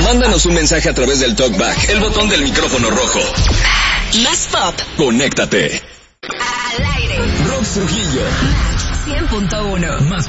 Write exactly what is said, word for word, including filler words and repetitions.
Mándanos un mensaje a través del TalkBack, el botón del micrófono rojo. Más pop. Conéctate. Al aire. Rox Trujillo. cien punto uno. Más